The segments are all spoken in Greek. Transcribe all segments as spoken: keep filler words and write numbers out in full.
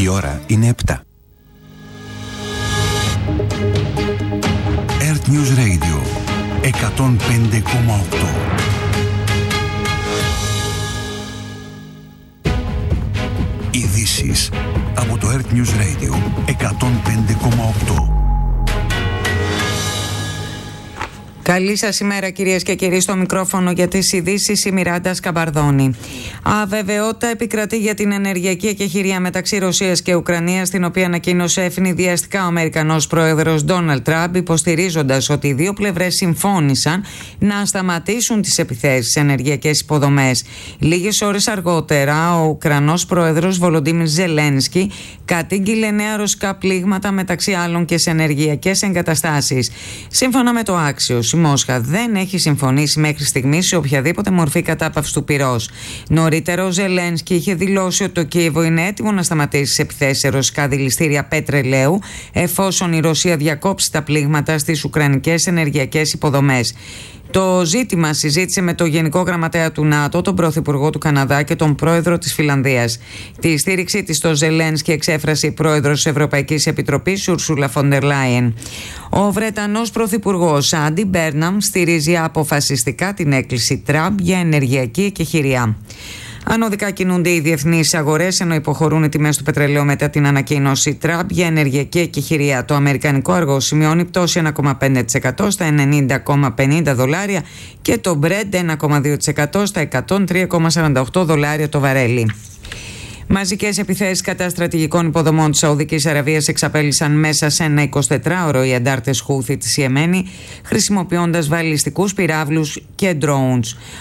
Η ώρα είναι επτά. Earth News Radio εκατόν πέντε κόμμα οκτώ. Ειδήσεις από το Earth News Radio εκατόν πέντε κόμμα οκτώ. Καλή σας ημέρα, κυρίες και κύριοι. Στο μικρόφωνο για τις ειδήσεις η Μιράντα Σκαμπαρδόνη. Αβεβαιότητα επικρατεί για την ενεργειακή εκεχηρία μεταξύ Ρωσίας και Ουκρανίας, την οποία ανακοίνωσε ευνηδιαστικά ο Αμερικανός πρόεδρος Ντόναλντ Τραμπ, υποστηρίζοντας ότι οι δύο πλευρές συμφώνησαν να σταματήσουν τις επιθέσεις σε ενεργειακές υποδομές. Λίγες ώρες αργότερα, ο Ουκρανός πρόεδρος Βολοντίμιρ Ζελένσκι κατήγγειλε νέα ρωσικά πλήγματα, μεταξύ άλλων και σε ενεργειακές εγκαταστάσεις. Σύμφωνα με το Axios, η Μόσχα δεν έχει συμφωνήσει μέχρι στιγμής σε οποιαδήποτε μορφή κατάπαυση του πυρός. Νωρίτερα, ο Ζελένσκι είχε δηλώσει ότι το Κίεβο είναι έτοιμο να σταματήσει τις επιθέσεις σε ρωσικά δηληστήρια πετρελαίου, εφόσον η Ρωσία διακόψει τα πλήγματα στις ουκρανικές ενεργειακές υποδομές. Το ζήτημα συζήτησε με τον Γενικό Γραμματέα του ΝΑΤΟ, τον Πρωθυπουργό του Καναδά και τον Πρόεδρο της Φινλανδίας. Τη στήριξή της στο Ζελένσκι εξέφρασε η Πρόεδρος της Ευρωπαϊκής Επιτροπής, Ούρσουλα φον ντερ Λάιεν. Ο Βρετανός Πρωθυπουργός Άντι Μπέρναμ στηρίζει αποφασιστικά την έκκληση Τραμπ για ενεργειακή εκεχηρία. Ανωδικά κινούνται οι διεθνείς αγορές, ενώ υποχωρούν οι τιμές του πετρελαίου μετά την ανακοίνωση Τραμπ για ενεργειακή εκεχηρία. Το αμερικανικό αργό σημειώνει πτώση ένα κόμμα πέντε τοις εκατό στα ενενήντα κόμμα πενήντα δολάρια και το Brent ένα κόμμα δύο τοις εκατό στα εκατόν τρία κόμμα σαράντα οκτώ δολάρια το βαρέλι. Μαζικές επιθέσεις κατά στρατηγικών υποδομών της Σαουδικής Αραβίας εξαπέλυσαν μέσα σε ένα εικοσιτετράωρο οι αντάρτες Χούθι της Ιεμένη, χρησιμοποιώντας βαλιστικούς πυράβλους και drones.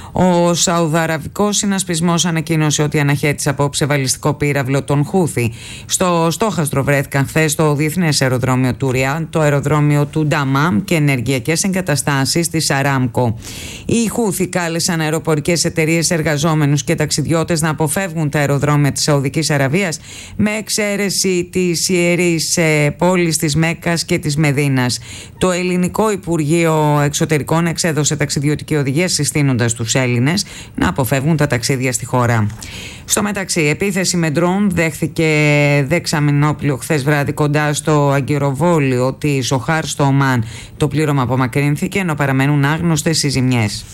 Ο Σαουδαραβικός συνασπισμός ανακοίνωσε ότι αναχέτησε απόψε βαλιστικό πύραυλο των Χούθι. Στο στόχαστρο βρέθηκαν χθες το διεθνές αεροδρόμιο του Ριάντ, το αεροδρόμιο του Νταμάμ και ενεργειακές εγκαταστάσεις της Αράμκο. Οι Χούθι κάλεσαν αεροπορικές εταιρείες, εργαζόμενους και ταξιδιώτες να αποφεύγουν τα αεροδρόμια της Σαουδικής Αραβίας, με εξαίρεση της ιερής ε, πόλης της Μέκκας και της Μεδίνας. Το Ελληνικό Υπουργείο Εξωτερικών εξέδωσε ταξιδιωτική οδηγία, συστήνοντας τους Έλληνες να αποφεύγουν τα ταξίδια στη χώρα. Στο μεταξύ, επίθεση με ντρόουν δέχθηκε δεξαμηνόπλιο χθες βράδυ κοντά στο αγκυροβόλιο της Ζοχάρ στο Ομάν. Το πλήρωμα απομακρύνθηκε, ενώ παραμένουν άγνωστες οι ζημιές.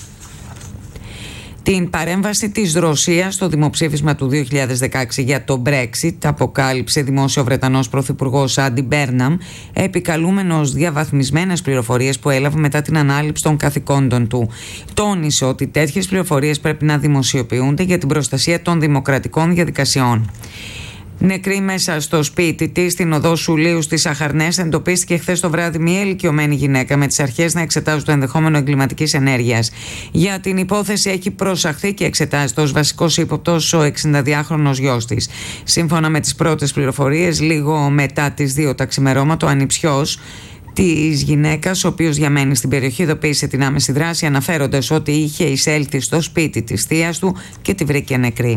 Την παρέμβαση της Ρωσίας στο δημοψήφισμα του δύο χιλιάδες δεκαέξι για το Brexit αποκάλυψε δημόσιο Βρετανός Πρωθυπουργός Άντι Μπέρναμ, επικαλούμενος διαβαθμισμένες πληροφορίες που έλαβε μετά την ανάληψη των καθηκόντων του. Τόνισε ότι τέτοιες πληροφορίες πρέπει να δημοσιοποιούνται για την προστασία των δημοκρατικών διαδικασιών. Νεκρή μέσα στο σπίτι της, στην οδό Σουλίου στις Αχαρνές, εντοπίστηκε χθες το βράδυ μια ηλικιωμένη γυναίκα με τις αρχές να εξετάζουν το ενδεχόμενο εγκληματικής ενέργειας. Για την υπόθεση έχει προσαχθεί και εξετάζεται ως βασικός ύποπτος ο εξηνταδυάχρονος γιος της. Σύμφωνα με τις πρώτες πληροφορίες, λίγο μετά τις δύο τα ξημερώματα, ο ανιψιός της γυναίκας, ο οποίος διαμένει στην περιοχή, ειδοποίησε την άμεση δράση, αναφέροντας ότι είχε εισέλθει στο σπίτι της θείας του και τη βρήκε νεκρή.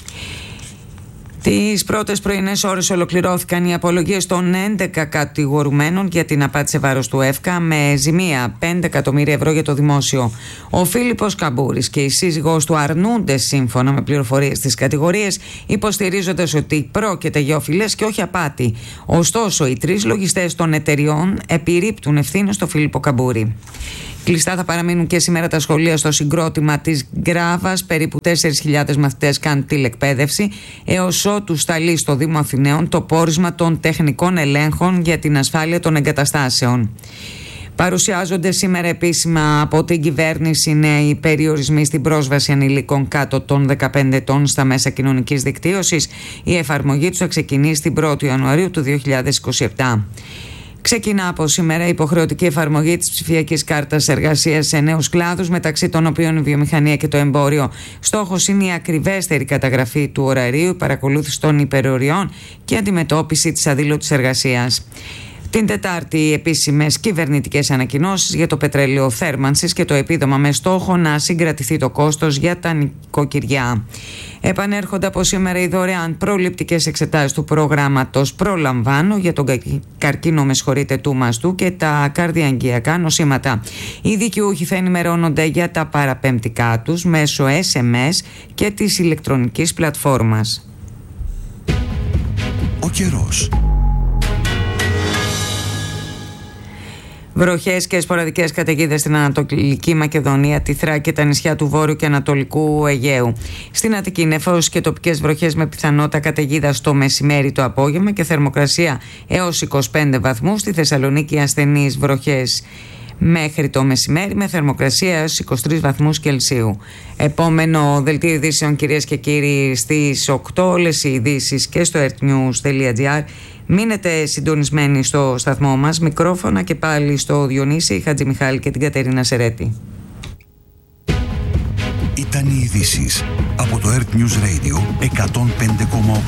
Τις πρώτες πρωινές ώρες ολοκληρώθηκαν οι απολογίες των έντεκα κατηγορουμένων για την απάτη σε βάρος του ΕΦΚΑ, με ζημία πέντε εκατομμύρια ευρώ για το δημόσιο. Ο Φίλιππος Καμπούρης και η σύζυγός του αρνούνται σύμφωνα με πληροφορίες στις κατηγορίες, υποστηρίζοντας ότι πρόκειται για οφειλές και όχι απάτη. Ωστόσο, οι τρεις λογιστές των εταιριών επιρρύπτουν ευθύνες στο Φίλιππο Καμπούρη. Κλειστά θα παραμείνουν και σήμερα τα σχολεία στο συγκρότημα της Γκράβας. Περίπου τέσσερις χιλιάδες μαθητές κάνουν τηλεκπαίδευση, έως ότου σταλεί στο Δήμο Αθηναίων το πόρισμα των τεχνικών ελέγχων για την ασφάλεια των εγκαταστάσεων. Παρουσιάζονται σήμερα επίσημα από την κυβέρνηση νέοι περιορισμοί στην πρόσβαση ανηλίκων κάτω των δεκαπέντε ετών στα μέσα κοινωνικής δικτύωσης. Η εφαρμογή τους θα ξεκινήσει την πρώτη Ιανουαρίου του δύο χιλιάδες είκοσι επτά. Ξεκινά από σήμερα η υποχρεωτική εφαρμογή της ψηφιακής κάρτας εργασίας σε νέους κλάδους, μεταξύ των οποίων η βιομηχανία και το εμπόριο. Στόχος είναι η ακριβέστερη καταγραφή του ωραρίου, η παρακολούθηση των υπεροριών και αντιμετώπιση της αδήλωτης εργασίας. Την Τετάρτη, οι επίσημες κυβερνητικές ανακοινώσεις για το πετρέλαιο θέρμανσης και το επίδομα, με στόχο να συγκρατηθεί το κόστος για τα νοικοκυριά. Επανέρχονται από σήμερα οι δωρεάν προληπτικές εξετάσεις του προγράμματος Προλαμβάνω για τον καρκίνο με συγχωρείτε του μαστού και τα καρδιαγγειακά νοσήματα. Οι δικαιούχοι θα ενημερώνονται για τα παραπεμπτικά τους μέσω ες εμ ες και της ηλεκτρονικής πλατφόρμας. Ο καιρός. Βροχές και σποραδικές καταιγίδες στην Ανατολική Μακεδονία, τη Θράκη και τα νησιά του Βόρειου και Ανατολικού Αιγαίου. Στην Αττική νέφος και τοπικές βροχές με πιθανότητα καταιγίδα στο μεσημέρι, το απόγευμα και θερμοκρασία έως είκοσι πέντε βαθμούς. Στη Θεσσαλονίκη ασθενείς βροχές μέχρι το μεσημέρι με θερμοκρασία έως είκοσι τρεις βαθμούς Κελσίου. Επόμενο δελτίο ειδήσεων, κυρίες και κύριοι, στις οκτώ. Όλες οι ειδήσεις και στο earthnews τελεία gr. Μείνετε συντονισμένοι στο σταθμό μας. Μικρόφωνα και πάλι στο Διονύση Χατζημιχάλη και την Κατερίνα Σερέτη. Ήταν οι ειδήσεις από το Earth News Radio εκατόν πέντε κόμμα οκτώ.